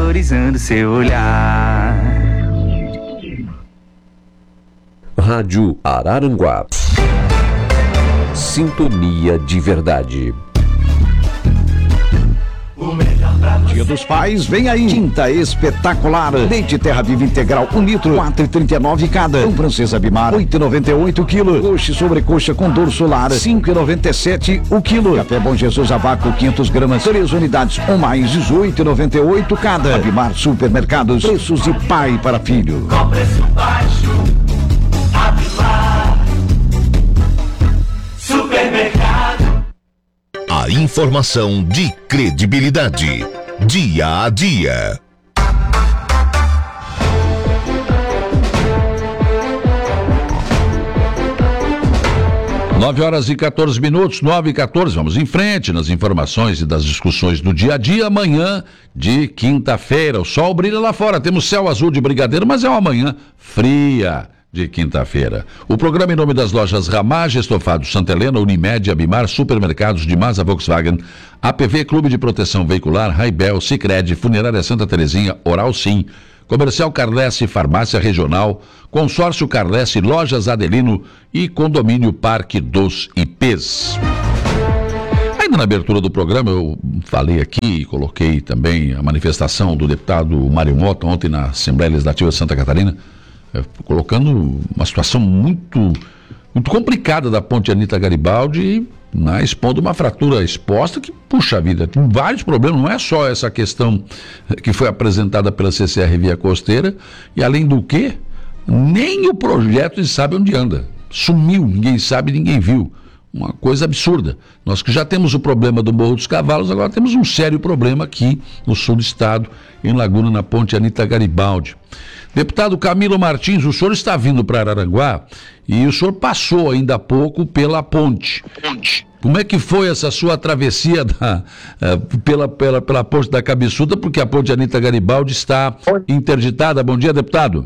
valorizando seu olhar. Rádio Araranguá. Sintonia de verdade. Dia dos Pais, vem aí. Tinta espetacular. Leite Terra Viva Integral, 1 litro, 4,39 cada. Pão Francesa Bimar, 8,98 quilo. Coxa e sobrecoxa com dorso lar, 5,97 o quilo. Café Bom Jesus a vácuo, 500 gramas, 3 unidades ou mais, 18,98 cada. Bimar Supermercados, preços de pai para filho. Com preço baixo, Bimar Supermercado. A informação de credibilidade. Dia a dia. 9h14, 9h14, vamos em frente nas informações e das discussões do dia a dia. Amanhã de quinta-feira, o sol brilha lá fora, temos céu azul de brigadeiro, mas é uma manhã fria de quinta-feira. O programa em nome das lojas Ramage, Estofados Santa Helena, Unimed, Abimar, Supermercados de Mazda Volkswagen, APV Clube de Proteção Veicular, Raibel, Sicredi, Funerária Santa Terezinha, Oral Sim, Comercial Carlesse, Farmácia Regional, Consórcio Carlesse, Lojas Adelino e Condomínio Parque dos IPs. Ainda na abertura do programa eu falei aqui, coloquei também a manifestação do deputado Mário Mota ontem na Assembleia Legislativa de Santa Catarina, colocando uma situação muito complicada da ponte Anita Garibaldi, expondo uma fratura exposta que, puxa vida, tem vários problemas, não é só essa questão que foi apresentada pela CCR Via Costeira, e além do que, nem o projeto sabe onde anda, sumiu, ninguém sabe, ninguém viu, uma coisa absurda. Nós que já temos o problema do Morro dos Cavalos, agora temos um sério problema aqui no sul do estado, em Laguna, na ponte Anita Garibaldi. Deputado Camilo Martins, o senhor está vindo para Araranguá e o senhor passou ainda há pouco pela ponte. Como é que foi essa sua travessia pela ponte da Cabeçuda, porque a ponte Anita Garibaldi está interditada? Bom dia, deputado.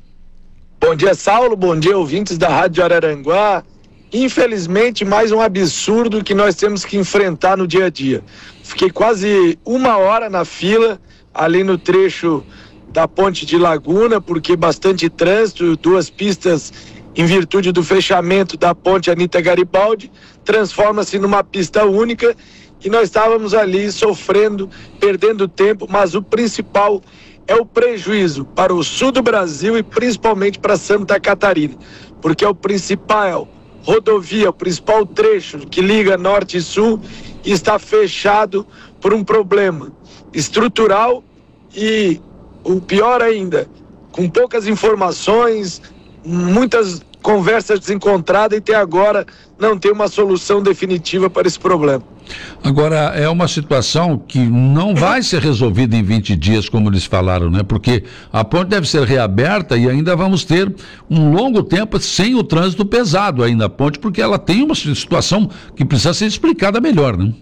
Bom dia, Saulo. Bom dia, ouvintes da Rádio Araranguá. Infelizmente, mais um absurdo que nós temos que enfrentar no dia a dia. Fiquei quase 1 hora na fila, ali no trecho da ponte de Laguna, porque bastante trânsito, 2 pistas em virtude do fechamento da ponte Anita Garibaldi, transforma-se numa pista única e nós estávamos ali sofrendo, perdendo tempo, mas o principal é o prejuízo para o sul do Brasil e principalmente para Santa Catarina, porque é o principal rodovia, o principal trecho que liga norte e sul e está fechado por um problema estrutural e o pior ainda, com poucas informações, muitas conversas desencontradas e até agora não tem uma solução definitiva para esse problema. Agora, é uma situação que não vai ser resolvida em 20 dias, como eles falaram, né? Porque a ponte deve ser reaberta e ainda vamos ter um longo tempo sem o trânsito pesado aí na ponte, porque ela tem uma situação que precisa ser explicada melhor, né?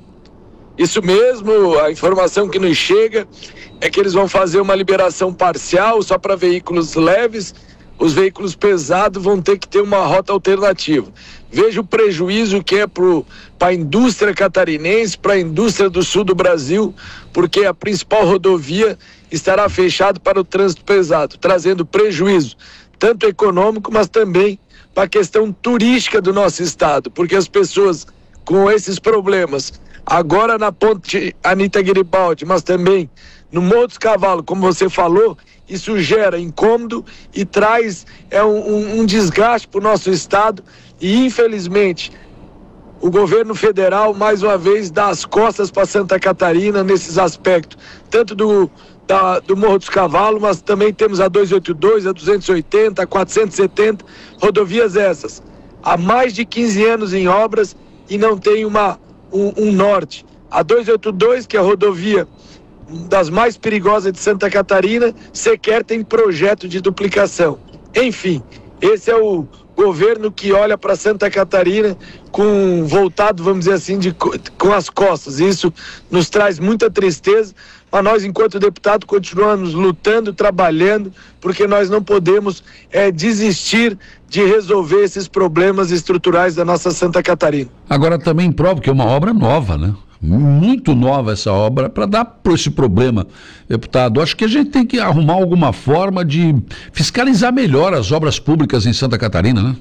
Isso mesmo, a informação que nos chega é que eles vão fazer uma liberação parcial só para veículos leves, os veículos pesados vão ter que ter uma rota alternativa. Veja o prejuízo que é para a indústria catarinense, para a indústria do sul do Brasil, porque a principal rodovia estará fechada para o trânsito pesado, trazendo prejuízo, tanto econômico, mas também para a questão turística do nosso estado, porque as pessoas com esses problemas, agora na ponte Anita Garibaldi, mas também no Morro dos Cavalos, como você falou, isso gera incômodo e traz um desgaste para o nosso estado e, infelizmente, o governo federal, mais uma vez, dá as costas para Santa Catarina nesses aspectos, tanto do Morro dos Cavalos, mas também temos a 282, a 280, a 470, rodovias essas, há mais de 15 anos em obras e não tem um norte. A 282, que é a rodovia das mais perigosas de Santa Catarina, sequer tem projeto de duplicação. Enfim, esse é o governo que olha para Santa Catarina voltado, vamos dizer assim, com as costas. Isso nos traz muita tristeza, mas nós, enquanto deputado, continuamos lutando, trabalhando, porque nós não podemos desistir de resolver esses problemas estruturais da nossa Santa Catarina. Agora também prova que é uma obra nova, né? muito nova essa obra, para dar por esse problema, deputado. Acho que a gente tem que arrumar alguma forma de fiscalizar melhor as obras públicas em Santa Catarina, né?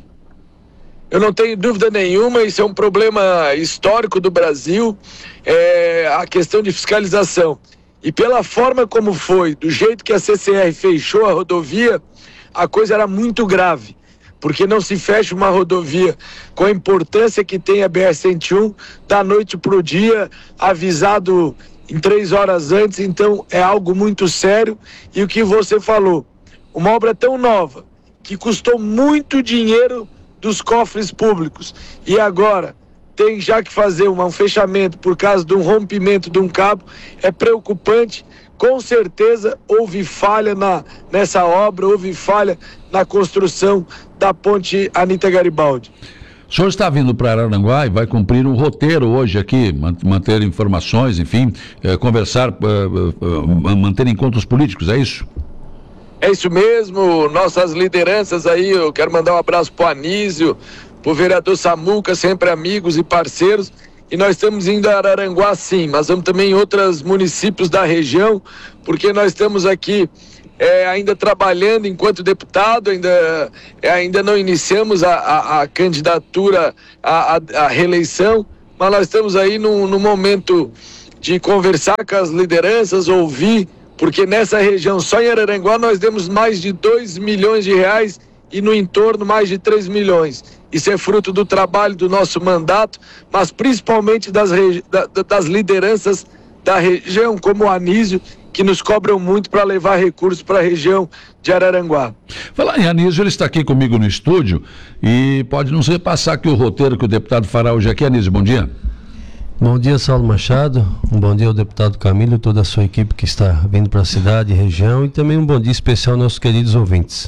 Eu não tenho dúvida nenhuma, isso é um problema histórico do Brasil, a questão de fiscalização. E pela forma como foi, do jeito que a CCR fechou a rodovia, a coisa era muito grave. Porque não se fecha uma rodovia com a importância que tem a BR-101 da noite para o dia, avisado em 3 horas antes, então é algo muito sério. E o que você falou, uma obra tão nova, que custou muito dinheiro dos cofres públicos, e agora tem já que fazer um fechamento por causa de um rompimento de um cabo, é preocupante. Com certeza houve falha nessa obra, houve falha na construção da ponte Anita Garibaldi. O senhor está vindo para Araranguá e vai cumprir um roteiro hoje aqui, manter informações, enfim, conversar, manter encontros políticos, é isso? É isso mesmo, nossas lideranças aí, eu quero mandar um abraço pro Anísio, pro vereador Samuca, sempre amigos e parceiros. E nós estamos indo a Araranguá sim, mas vamos também em outros municípios da região, porque nós estamos aqui ainda trabalhando enquanto deputado, ainda não iniciamos a candidatura à reeleição, mas nós estamos aí num momento de conversar com as lideranças, ouvir, porque nessa região, só em Araranguá, nós demos mais de 2 milhões de reais e no entorno mais de 3 milhões. Isso é fruto do trabalho do nosso mandato, mas principalmente das lideranças da região, como o Anísio, que nos cobram muito para levar recursos para a região de Araranguá. Falar em Anísio, ele está aqui comigo no estúdio e pode nos repassar aqui o roteiro que o deputado fará hoje aqui. Anísio, bom dia. Bom dia, Saulo Machado, um bom dia ao deputado Camilo e toda a sua equipe que está vindo para a cidade e região, e também um bom dia especial aos nossos queridos ouvintes.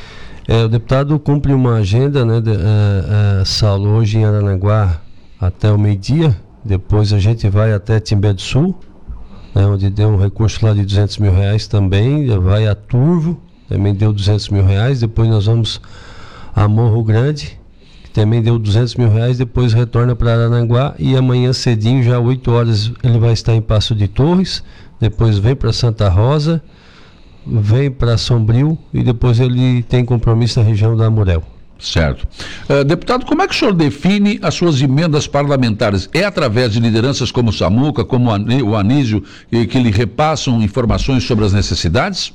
O deputado cumpre uma agenda, né, Saulo, hoje em Araranguá até o meio-dia, depois a gente vai até Timbé do Sul, né, onde deu um recurso lá de 200 mil reais também, vai a Turvo, também deu 200 mil reais, depois nós vamos a Morro Grande, que também deu 200 mil reais, depois retorna para Araranguá e amanhã cedinho, já 8 horas, ele vai estar em Passo de Torres, depois vem para Santa Rosa, vem para Sombrio e depois ele tem compromisso na região da Amurel. Certo. Deputado, como é que o senhor define as suas emendas parlamentares? É através de lideranças como o Samuca, como o Anísio, que lhe repassam informações sobre as necessidades?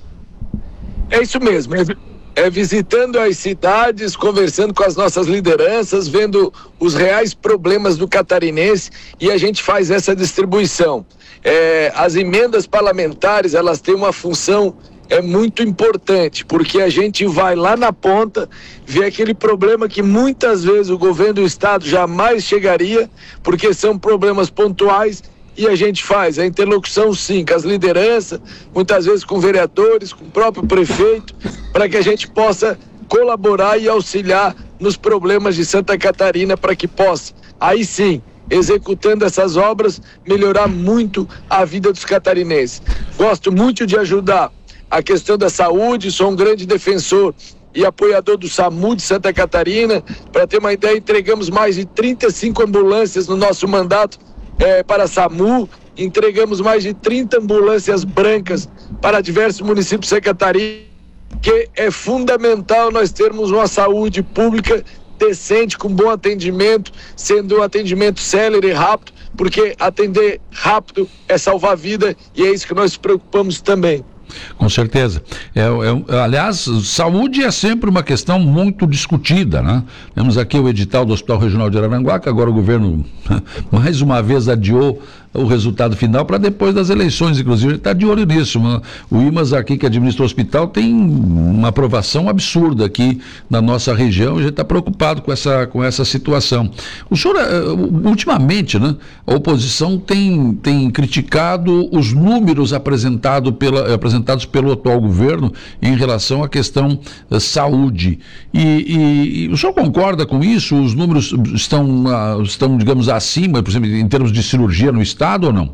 É isso mesmo, visitando as cidades, conversando com as nossas lideranças, vendo os reais problemas do catarinense, e a gente faz essa distribuição. As emendas parlamentares, elas têm uma função muito importante, porque a gente vai lá na ponta, vê aquele problema que muitas vezes o governo do estado jamais chegaria, porque são problemas pontuais, e a gente faz a interlocução sim com as lideranças, muitas vezes com vereadores, com o próprio prefeito, para que a gente possa colaborar e auxiliar nos problemas de Santa Catarina, para que possa, aí sim, executando essas obras, melhorar muito a vida dos catarinenses. Gosto muito de ajudar a questão da saúde, sou um grande defensor e apoiador do SAMU de Santa Catarina. Para ter uma ideia, entregamos mais de 35 ambulâncias no nosso mandato para SAMU, entregamos mais de 30 ambulâncias brancas para diversos municípios de Santa Catarina, que é fundamental nós termos uma saúde pública decente, com bom atendimento, sendo um atendimento célere e rápido, porque atender rápido é salvar vida, e é isso que nós nos preocupamos também. Com certeza. Aliás, saúde é sempre uma questão muito discutida, né? Temos aqui o edital do Hospital Regional de Araranguá, que agora o governo mais uma vez adiou o resultado final para depois das eleições, inclusive. Ele está de olho nisso. O IMAS aqui, que administra o hospital, tem uma aprovação absurda aqui na nossa região, e a gente está preocupado com essa situação. O senhor, ultimamente, né, a oposição tem criticado os números apresentados pelo atual governo em relação à questão da saúde. E o senhor concorda com isso? Os números estão, digamos, acima, por exemplo, em termos de cirurgia no estado, ou não?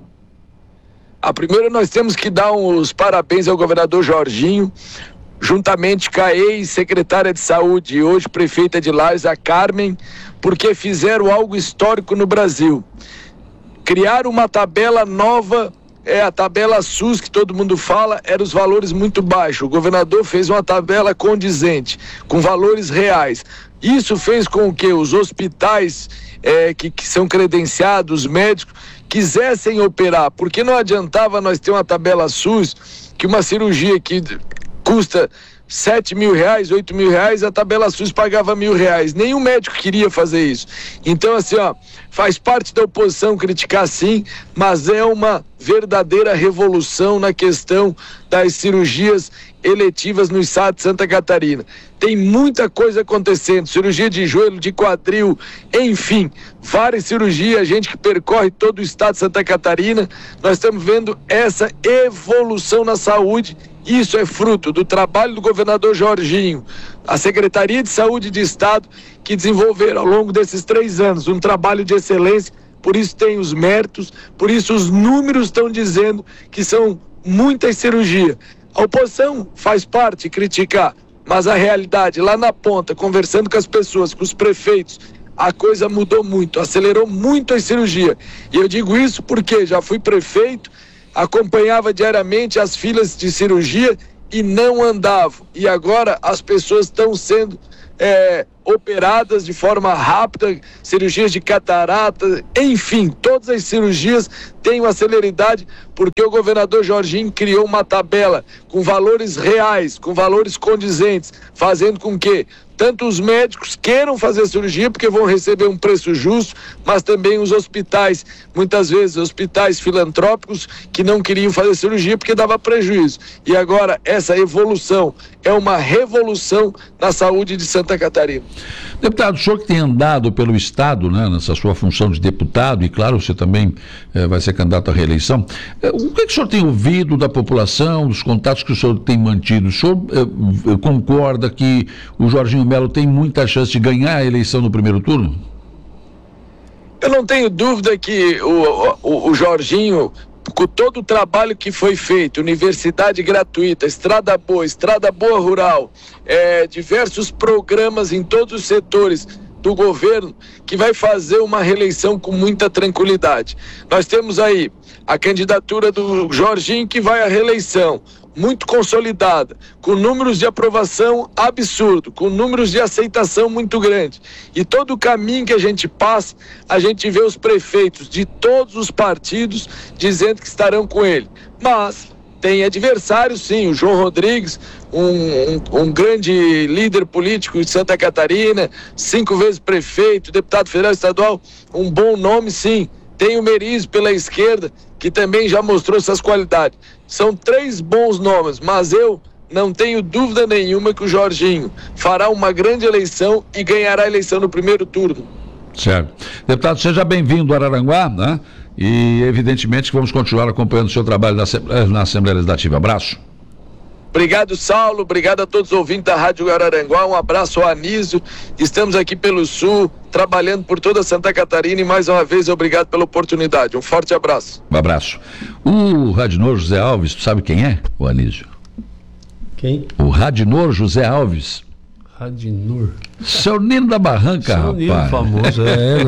Primeiro nós temos que dar os parabéns ao governador Jorginho, juntamente com a ex-secretária de saúde e hoje prefeita de Lages, a Carmen, porque fizeram algo histórico no Brasil. criar uma tabela nova, a tabela SUS que todo mundo fala, eram os valores muito baixos. O governador fez uma tabela condizente, com valores reais. Isso fez com que os hospitais que são credenciados, os médicos, quisessem operar, porque não adiantava nós ter uma tabela SUS, que uma cirurgia que custa 7 mil reais, 8 mil reais, a tabela SUS pagava R$1.000. Nenhum médico queria fazer isso. Então, assim, faz parte da oposição criticar sim, mas é uma verdadeira revolução na questão das cirurgias eletivas no estado de Santa Catarina. Tem muita coisa acontecendo, cirurgia de joelho, de quadril, enfim, várias cirurgias, gente que percorre todo o estado de Santa Catarina. Nós estamos vendo essa evolução na saúde. Isso é fruto do trabalho do governador Jorginho, a Secretaria de Saúde de Estado, que desenvolveram ao longo desses 3 anos um trabalho de excelência. Por isso tem os méritos, por isso os números estão dizendo que são muitas cirurgias. A oposição faz parte criticar, mas a realidade lá na ponta, conversando com as pessoas, com os prefeitos, a coisa mudou muito, acelerou muito a cirurgia. E eu digo isso porque já fui prefeito, acompanhava diariamente as filas de cirurgia e não andavam. E agora as pessoas estão sendo operadas de forma rápida, cirurgias de catarata, enfim, todas as cirurgias têm uma celeridade porque o governador Jorginho criou uma tabela com valores reais, com valores condizentes, fazendo com que tanto os médicos queiram fazer cirurgia porque vão receber um preço justo, mas também os hospitais, muitas vezes hospitais filantrópicos que não queriam fazer cirurgia porque dava prejuízo. E agora essa evolução é uma revolução na saúde de Santa Catarina. Deputado, o senhor que tem andado pelo estado, né, nessa sua função de deputado, e claro, você também vai ser candidato à reeleição, o que o senhor tem ouvido da população, dos contatos que o senhor tem mantido? O senhor concorda que o Jorginho Melo tem muita chance de ganhar a eleição no primeiro turno? Eu não tenho dúvida que o Jorginho, com todo o trabalho que foi feito, universidade gratuita, estrada boa rural, diversos programas em todos os setores do governo, que vai fazer uma reeleição com muita tranquilidade. Nós temos aí a candidatura do Jorginho, que vai à reeleição, muito consolidada, com números de aprovação absurdo, com números de aceitação muito grande. E todo o caminho que a gente passa, a gente vê os prefeitos de todos os partidos dizendo que estarão com ele. Mas tem adversários, sim, o João Rodrigues, um grande líder político de Santa Catarina, 5 vezes prefeito, deputado federal estadual, um bom nome, sim. Tem o Merizio pela esquerda, que também já mostrou essas qualidades. São 3 bons nomes, mas eu não tenho dúvida nenhuma que o Jorginho fará uma grande eleição e ganhará a eleição no primeiro turno. Certo. Deputado, seja bem-vindo a Araranguá, né? E evidentemente que vamos continuar acompanhando o seu trabalho na Assembleia Legislativa. Abraço. Obrigado, Saulo, obrigado a todos os ouvintes da Rádio Araranguá, um abraço ao Anísio, estamos aqui pelo Sul, trabalhando por toda Santa Catarina e mais uma vez obrigado pela oportunidade, um forte abraço. Um abraço. O Radinor José Alves, tu sabe quem é, o Anísio? Quem? O Radinor José Alves. Radinor. Seu Nino da Barranca, Seu Nino rapaz. famoso,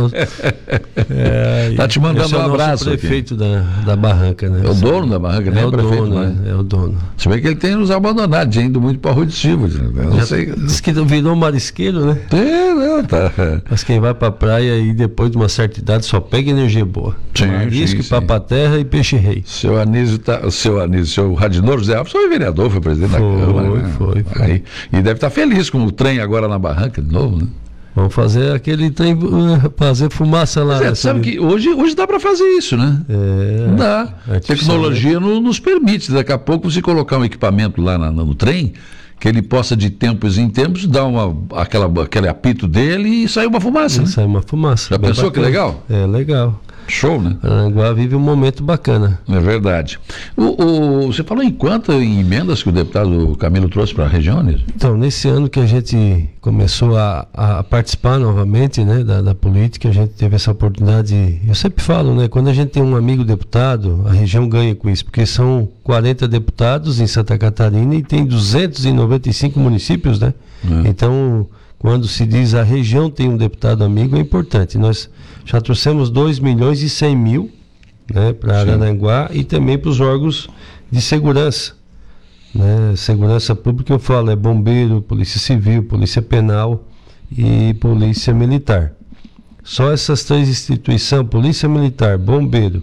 Tá te mandando um abraço. Prefeito da Barranca, né? É o dono da Barranca, né? É o prefeito, dono, né? É o dono. Você vê que ele tem nos abandonados, indo muito para a Rua de Silva. Diz que virou marisqueiro, né? Tá. Mas quem vai pra praia e depois de uma certa idade só pega energia boa. Sim, Marisco, sim. papaterra e peixe-rei. Seu Radinor José Alves foi vereador, foi presidente da Câmara. Né? Foi. Aí, e deve estar feliz com o trem agora na Barranca de novo, né? Vamos fazer aquele trem, fazer fumaça lá. Sabe que hoje dá para fazer isso, né? Dá. A tecnologia nos permite. Daqui a pouco você colocar um equipamento lá no trem, que ele possa de tempos em tempos dar aquele apito dele e sair uma fumaça. Né? Sai uma fumaça. Já pensou bacana. Que legal? É legal. Show, né? Aranguá vive um momento bacana. É verdade. Você falou em emendas que o deputado Camilo trouxe para a região, né? Então, nesse ano que a gente começou a participar novamente, né, da política, a gente teve essa oportunidade. Eu sempre falo, né, quando a gente tem um amigo deputado, a região ganha com isso, porque são 40 deputados em Santa Catarina e tem 295 municípios, né? Então, quando se diz a região tem um deputado amigo, é importante. Nós já trouxemos 2.100.000 né, para Araranguá e também para os órgãos de segurança, né? Segurança pública, eu falo, é bombeiro, polícia civil, polícia penal e polícia militar. Só essas 3 instituições, polícia militar, bombeiro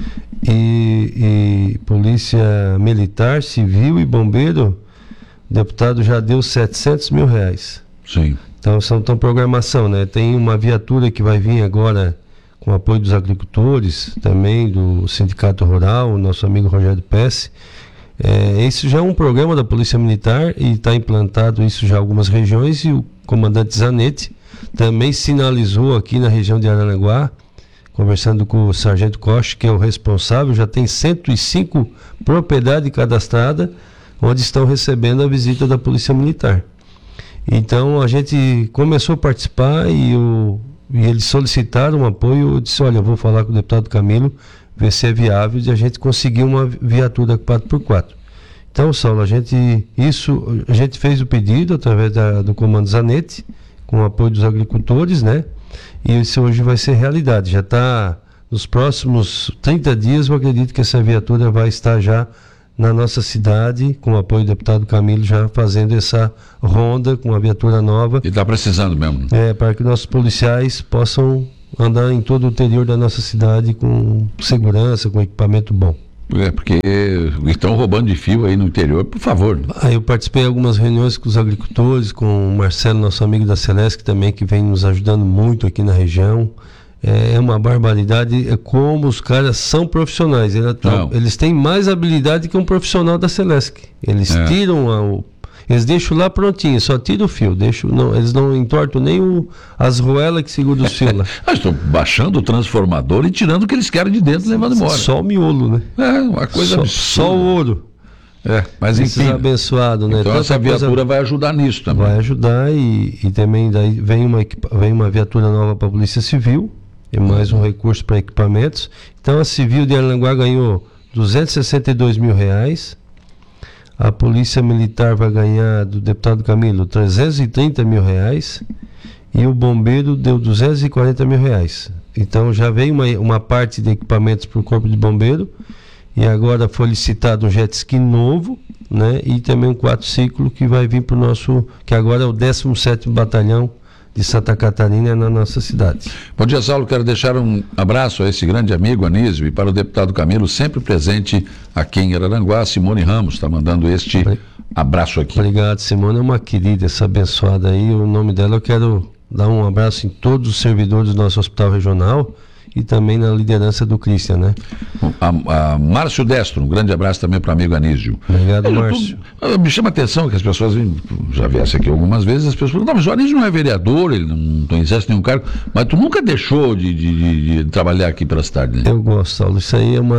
e polícia militar, civil e bombeiro, o deputado já deu R$700 mil. Sim. Então são programação, né? Tem uma viatura que vai vir agora com apoio dos agricultores, também do Sindicato Rural, o nosso amigo Rogério Pesce. Isso já é um programa da Polícia Militar e está implantado isso já em algumas regiões, e o comandante Zanetti também sinalizou aqui na região de Araranguá, conversando com o Sargento Costa, que é o responsável, já tem 105 propriedades cadastradas onde estão recebendo a visita da Polícia Militar. Então a gente começou a participar e eles solicitaram um apoio. Eu disse, olha, eu vou falar com o deputado Camilo, ver se é viável de a gente conseguir uma viatura 4x4. Então, Saulo, a gente fez o pedido através do Comando Zanetti, com o apoio dos agricultores, né? E isso hoje vai ser realidade. Já está, nos próximos 30 dias, eu acredito que essa viatura vai estar já na nossa cidade, com o apoio do deputado Camilo, já fazendo essa ronda com a viatura nova. E está precisando mesmo. Para que nossos policiais possam andar em todo o interior da nossa cidade com segurança, com equipamento bom. Porque estão roubando de fio aí no interior, por favor. Eu participei de algumas reuniões com os agricultores, com o Marcelo, nosso amigo da Celesc também, que vem nos ajudando muito aqui na região. É uma barbaridade, é como os caras são profissionais. Eles têm mais habilidade que um profissional da Celesc. Eles tiram eles deixam lá prontinho, só tira o fio, eles não entortam nem as roelas que seguram os fios lá. Estão baixando o transformador e tirando o que eles querem de dentro e levando embora. Só o miolo, né? Uma coisa absurda. Só o ouro. Mas enfim. Abençoado, né? Então essa viatura vai ajudar nisso também. Vai ajudar e também daí vem uma viatura nova para a Polícia Civil e mais um recurso para equipamentos. Então a Civil de Araranguá ganhou R$262 mil. A Polícia Militar vai ganhar, do deputado Camilo, R$330 mil. E o Bombeiro deu R$240 mil. Então já veio uma parte de equipamentos para o Corpo de Bombeiro. E agora foi licitado um jet ski novo, né? E também um quadriciclo que vai vir para o nosso, que agora é o 17º Batalhão de Santa Catarina, na nossa cidade. Bom dia, Saulo. Quero deixar um abraço a esse grande amigo Anísio e para o deputado Camilo, sempre presente aqui em Araranguá. Simone Ramos está mandando este abraço aqui. Obrigado, Simone. É uma querida, essa abençoada aí. O nome dela, eu quero dar um abraço em todos os servidores do nosso hospital regional e também na liderança do Christian, né? A Márcio Destro, um grande abraço também para o amigo Anísio. Obrigado, Márcio. Me chama a atenção que as pessoas, já viesse aqui algumas vezes, as pessoas falam, não, mas o Anísio não é vereador, ele não exerce nenhum cargo, mas tu nunca deixou de trabalhar aqui pela cidade, né? Eu gosto, Saulo, isso aí é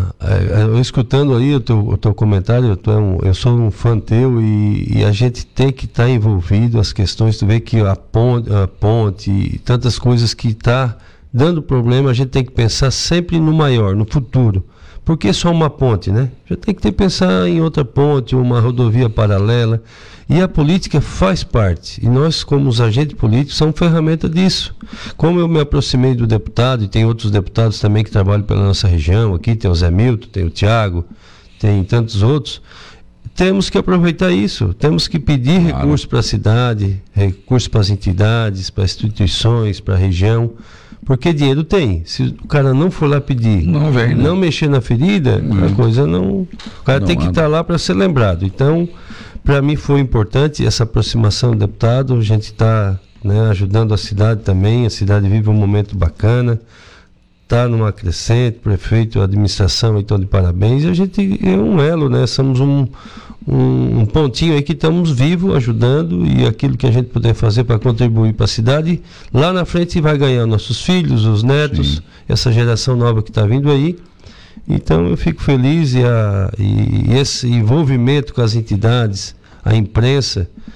eu escutando aí o teu comentário, eu sou um fã teu e a gente tem que estar envolvido, as questões, tu vê que a ponte e tantas coisas que está dando problema, a gente tem que pensar sempre no maior, no futuro. Porque só uma ponte, né? Já tem que pensar em outra ponte, uma rodovia paralela. E a política faz parte. E nós, como os agentes políticos, somos ferramenta disso. Como eu me aproximei do deputado, e tem outros deputados também que trabalham pela nossa região, aqui tem o Zé Milton, tem o Tiago, tem tantos outros, temos que aproveitar isso, temos que pedir recursos para a cidade, recursos para as entidades, para as instituições, para a região. Porque dinheiro tem. Se o cara não for lá pedir, não mexer na ferida, a coisa não. O cara tem que estar lá para ser lembrado. Então, para mim foi importante essa aproximação do deputado. A gente está, né, ajudando a cidade também. A cidade vive um momento bacana, está numa crescente. Prefeito, a administração estão de parabéns. E a gente é um elo, né? Somos um pontinho aí que estamos vivos, ajudando, e aquilo que a gente puder fazer para contribuir para a cidade, lá na frente vai ganhar nossos filhos, os netos, essa geração nova que está vindo aí. Então eu fico feliz e esse envolvimento com as entidades, a imprensa,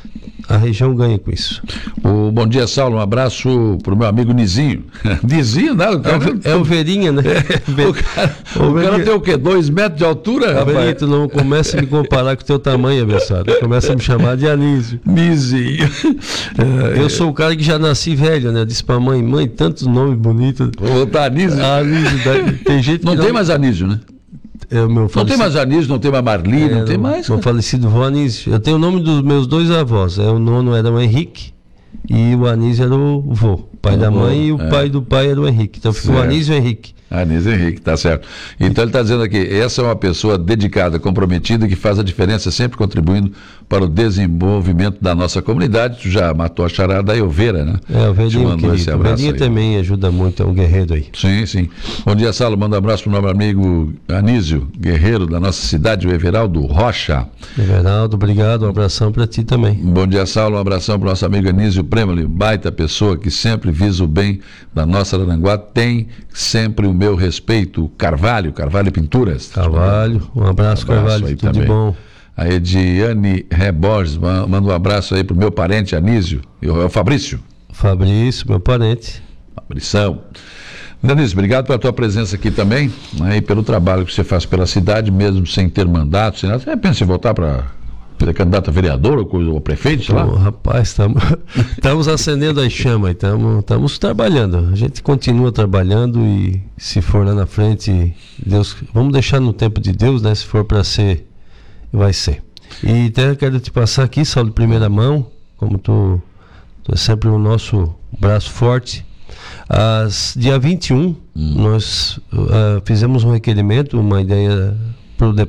a região ganha com isso. Bom dia, Saulo. Um abraço pro meu amigo Nizinho. Nizinho, né? É o Verinha, né? O cara tem o quê? 2 metros de altura, rapaz? Verinha, tu não começa a me comparar com o teu tamanho, abençoado. Começa a me chamar de Anísio. Nizinho. Eu sou o cara que já nasci velho, né? Disse pra mãe, tantos nomes bonitos. Tá Anísio. Tem gente não que tem mais Anísio, né? Não tem mais Anísio, não tem mais Marli, não tem mais. Meu falecido vô Anísio. Eu tenho o nome dos meus 2 avós. O nono era o Henrique e o Anísio era o vô. Pai da mãe e o pai do pai era o Henrique. Então ficou o Anísio e o Henrique. Anísio Henrique, tá certo. Então ele está dizendo aqui, essa é uma pessoa dedicada, comprometida, que faz a diferença, sempre contribuindo para o desenvolvimento da nossa comunidade. Tu já matou a charada aí, o Vera, né? O Verinho, querido. O Verinho também ajuda muito, é um guerreiro aí. Sim. Bom dia, Saulo. Manda um abraço para o nosso amigo Anísio, guerreiro da nossa cidade, o Everaldo Rocha. Everaldo, obrigado. Um abração para ti também. Bom dia, Saulo. Um abração para o nosso amigo Anísio Premoli, baita pessoa que sempre visa o bem da nossa Araranguá. Tem sempre o meu respeito. Carvalho Pinturas. Carvalho, um abraço Carvalho, aí tudo também. de bom. A Ediane Reborges manda um abraço aí pro meu parente Anísio, é o Fabrício. Fabrício, meu parente. Fabrição. Anísio, obrigado pela tua presença aqui também, né, e pelo trabalho que você faz pela cidade, mesmo sem ter mandato, sem nada. Você pensa em voltar para ser candidato a vereador ou prefeito, sei lá? Rapaz, estamos acendendo as chamas, estamos trabalhando. A gente continua trabalhando e se for lá na frente, Deus, vamos deixar no tempo de Deus, né? Se for para ser, vai ser. E até quero te passar aqui, Saulo, de primeira mão, como tu é sempre o nosso braço forte. Dia 21, nós fizemos um requerimento, uma ideia para o